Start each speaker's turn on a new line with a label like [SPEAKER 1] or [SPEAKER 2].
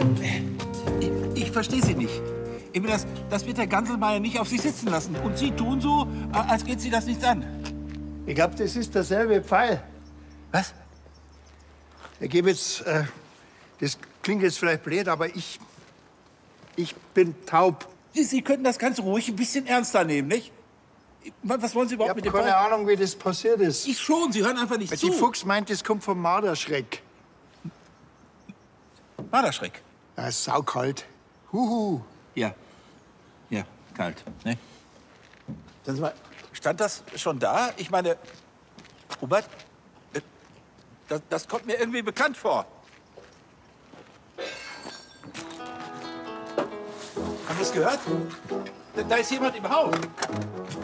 [SPEAKER 1] Ich verstehe Sie nicht. Das wird der Ganselmeier nicht auf sich sitzen lassen. Und Sie tun so, als geht Sie das nichts an.
[SPEAKER 2] Ich glaube, das ist derselbe Pfeil.
[SPEAKER 1] Was?
[SPEAKER 2] Ich gebe jetzt, das klingt jetzt vielleicht blöd, aber ich bin taub.
[SPEAKER 1] Sie könnten das Ganze ruhig ein bisschen ernster nehmen, nicht? Was wollen Sie
[SPEAKER 2] Ich
[SPEAKER 1] überhaupt
[SPEAKER 2] habe
[SPEAKER 1] mit dem
[SPEAKER 2] keine
[SPEAKER 1] Pfeil?
[SPEAKER 2] Ahnung, wie das passiert ist.
[SPEAKER 1] Ich schon, Sie hören einfach nicht
[SPEAKER 2] Weil
[SPEAKER 1] zu.
[SPEAKER 2] die Fuchs meint, das kommt vom Marderschreck.
[SPEAKER 1] Marderschreck.
[SPEAKER 2] Ja, ist saukalt. Huhu.
[SPEAKER 1] Ja. Ja, kalt, ne? Sagen Sie mal, stand das schon da? Ich meine, Robert, das kommt mir irgendwie bekannt vor. Haben Sie es gehört? Da ist jemand im Haus.